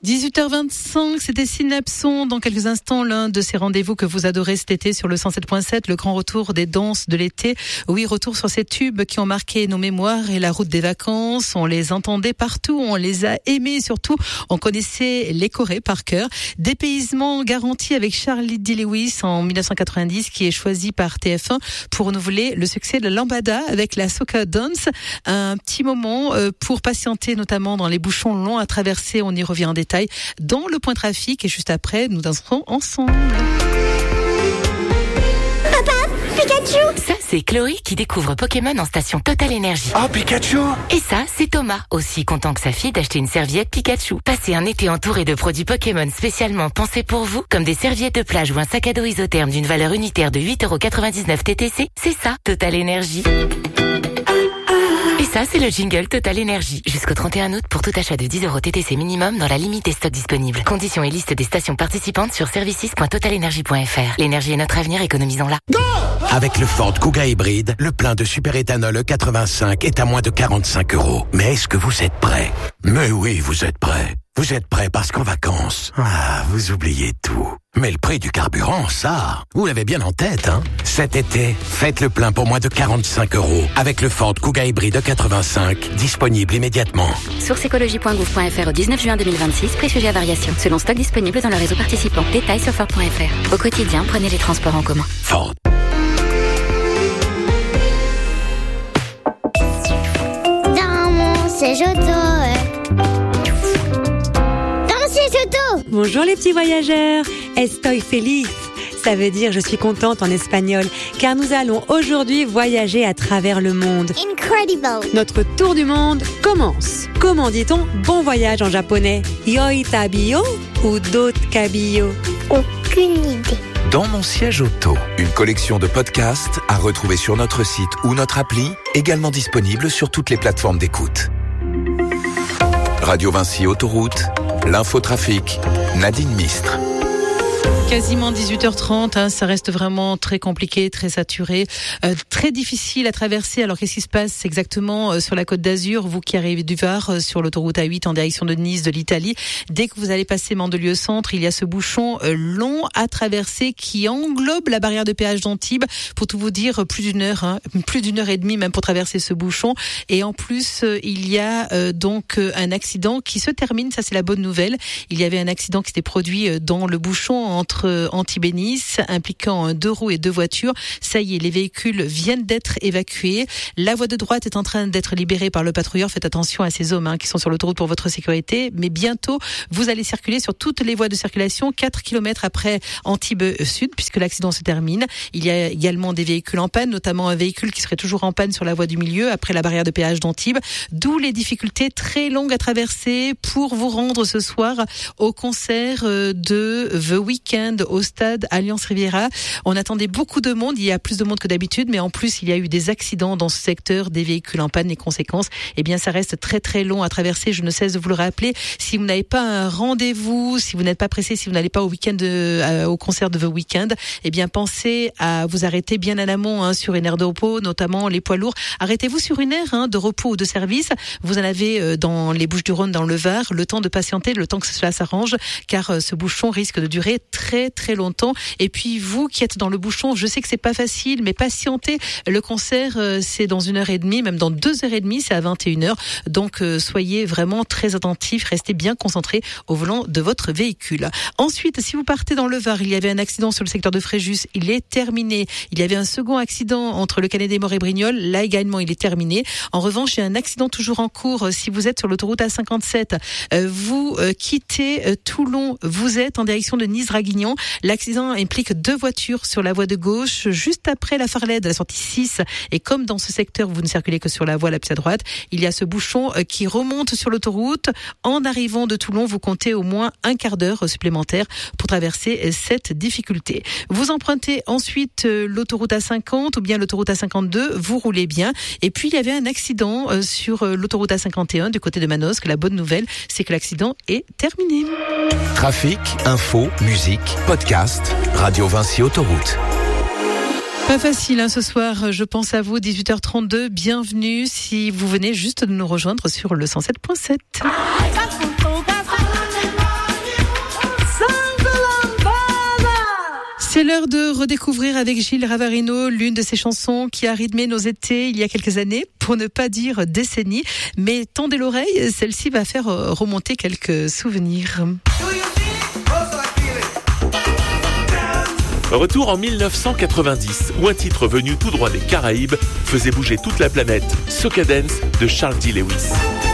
18h25, c'était Synapson. Dans quelques instants, l'un de ces rendez-vous que vous adorez cet été sur le 107.7, le grand retour des danses de l'été. Oui, retour sur ces tubes qui ont marqué nos mémoires et la route des vacances. On les entendait partout, on les a aimés, surtout on connaissait les chorés par cœur. Dépaysement garanti avec Charlie D. Lewis en 1990 qui est choisi par TF1 pour renouveler le succès de la Lambada avec la Soca Dance. Un petit moment pour patienter, notamment dans les bouchons longs à traverser. On y revient en détail dans le point trafic et juste après, nous danserons ensemble. Papa, Pikachu! Ça, c'est Chloé qui découvre Pokémon en station Total Energy. Oh, Pikachu! Et ça, c'est Thomas, aussi content que sa fille d'acheter une serviette Pikachu. Passez un été entouré de produits Pokémon spécialement pensés pour vous, comme des serviettes de plage ou un sac à dos isotherme d'une valeur unitaire de 8,99€ TTC. C'est ça, Total Energy. Et ça, c'est le jingle Total Energy. Jusqu'au 31 août pour tout achat de 10€ TTC minimum dans la limite des stocks disponibles. Conditions et liste des stations participantes sur services.totalenergy.fr. L'énergie est notre avenir, économisons-la. Go! Avec le Ford Kuga hybride, le plein de superéthanol E85 est à moins de 45€. Mais est-ce que vous êtes prêts? Mais oui, vous êtes prêts. Vous êtes prêts parce qu'en vacances, vous oubliez tout. Mais le prix du carburant, ça, vous l'avez bien en tête, hein? Cet été, faites le plein pour moins de 45€ avec le Ford Kuga hybride 85, disponible immédiatement. Source écologie.gouv.fr au 19 juin 2026, prix sujet à variation, selon stock disponible dans le réseau participant. Détails sur Ford.fr. Au quotidien, prenez les transports en commun. Ford. Dans mon siège auto. Dans mon siège auto. Bonjour les petits voyageurs, estoy feliz. Ça veut dire je suis contente en espagnol, car nous allons aujourd'hui voyager à travers le monde. Incredible. Notre tour du monde commence. Comment dit-on bon voyage en japonais? Yoi tabiyo ou dot kabiyo? Aucune idée. Dans mon siège auto, une collection de podcasts à retrouver sur notre site ou notre appli, également disponible sur toutes les plateformes d'écoute. Radio Vinci Autoroute, l'infotrafic, Nadine Mistre. Quasiment 18h30, ça reste vraiment très compliqué, très saturé, très difficile à traverser. Alors qu'est-ce qui se passe exactement sur la Côte d'Azur, vous qui arrivez du Var sur l'autoroute A8 en direction de Nice, de l'Italie? Dès que vous allez passer Mandelieu Centre, il y a ce bouchon long à traverser qui englobe la barrière de péage d'Antibes. Pour tout vous dire, plus d'une heure et demie même pour traverser ce bouchon. Et en plus, il y a donc un accident qui se termine. Ça, c'est la bonne nouvelle. Il y avait un accident qui s'était produit dans le bouchon entre Antibes et Nice, impliquant 2 roues et 2 voitures. Ça y est, les véhicules viennent d'être évacués. La voie de droite est en train d'être libérée par le patrouilleur. Faites attention à ces hommes qui sont sur l'autoroute pour votre sécurité. Mais bientôt, vous allez circuler sur toutes les voies de circulation 4 km après Antibes Sud, puisque l'accident se termine. Il y a également des véhicules en panne, notamment un véhicule qui serait toujours en panne sur la voie du milieu après la barrière de péage d'Antibes. D'où les difficultés très longues à traverser pour vous rendre ce soir au concert de The Weeknd au stade Alliance Riviera. On attendait beaucoup de monde, il y a plus de monde que d'habitude, mais en plus il y a eu des accidents dans ce secteur, des véhicules en panne, les conséquences, eh bien ça reste très très long à traverser, je ne cesse de vous le rappeler. Si vous n'avez pas un rendez-vous, si vous n'êtes pas pressé, si vous n'allez pas au au concert de The Weeknd, eh bien pensez à vous arrêter bien en amont sur une aire de repos, notamment les poids lourds. Arrêtez-vous sur une aire de repos ou de service. Vous en avez dans les Bouches-du-Rhône, dans le Var, le temps de patienter, le temps que cela s'arrange, car ce bouchon risque de durer très très longtemps. Et puis vous qui êtes dans le bouchon, je sais que c'est pas facile, mais patientez. Le concert c'est dans 1h30, même dans 2h30, c'est à 21h. Donc soyez vraiment très attentifs, restez bien concentrés au volant de votre véhicule. Ensuite, si vous partez dans le Var, il y avait un accident sur le secteur de Fréjus, il est terminé. Il y avait un second accident entre le Canet des Morts et Brignoles, là également il est terminé. En revanche, il y a un accident toujours en cours si vous êtes sur l'autoroute A57. Vous quittez Toulon, vous êtes en direction de Nice-Draguignan. L'accident implique 2 voitures sur la voie de gauche, juste après la Farlède, à la sortie 6. Et comme dans ce secteur, vous ne circulez que sur la voie la plus à droite, il y a ce bouchon qui remonte sur l'autoroute. En arrivant de Toulon, vous comptez au moins un quart d'heure supplémentaire pour traverser cette difficulté. Vous empruntez ensuite l'autoroute A50 ou bien l'autoroute A52, vous roulez bien. Et puis, il y avait un accident sur l'autoroute A51 du côté de Manosque. La bonne nouvelle, c'est que l'accident est terminé. Trafic, info, musique, podcast, Radio Vinci Autoroute. Pas facile ce soir, je pense à vous, 18h32, bienvenue si vous venez juste de nous rejoindre sur le 107.7. C'est l'heure de redécouvrir avec Gilles Ravarino l'une de ses chansons qui a rythmé nos étés il y a quelques années, pour ne pas dire décennies. Mais tendez l'oreille, celle-ci va faire remonter quelques souvenirs. Retour en 1990, où un titre venu tout droit des Caraïbes faisait bouger toute la planète. Soca Dance de Charles D. Lewis.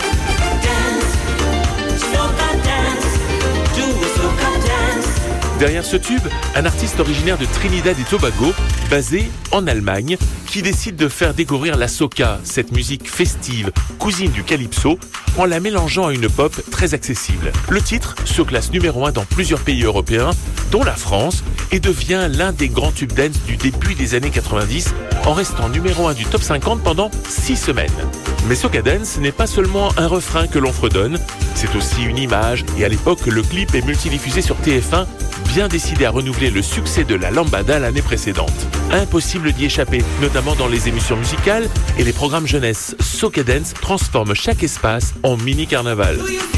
Derrière ce tube, un artiste originaire de Trinidad et Tobago, basé en Allemagne, qui décide de faire découvrir la soca, cette musique festive, cousine du calypso, en la mélangeant à une pop très accessible. Le titre se classe numéro 1 dans plusieurs pays européens, dont la France, et devient l'un des grands tubes dance du début des années 90, en restant numéro 1 du top 50 pendant 6 semaines. Mais Soca Dance n'est pas seulement un refrain que l'on fredonne, c'est aussi une image, et à l'époque, le clip est multidiffusé sur TF1, bien décidé à renouveler le succès de la lambada l'année précédente. Impossible d'y échapper, notamment dans les émissions musicales et les programmes jeunesse. Soca Dance transforme chaque espace en mini-carnaval.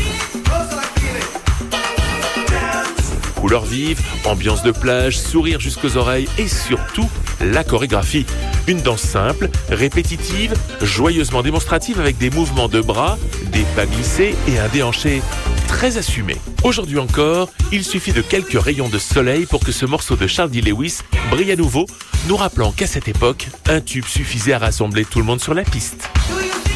Couleurs vives, ambiance de plage, sourire jusqu'aux oreilles et surtout la chorégraphie. Une danse simple, répétitive, joyeusement démonstrative avec des mouvements de bras, des pas glissés et un déhanché très assumé. Aujourd'hui encore, il suffit de quelques rayons de soleil pour que ce morceau de Charles D. Lewis brille à nouveau, nous rappelant qu'à cette époque, un tube suffisait à rassembler tout le monde sur la piste.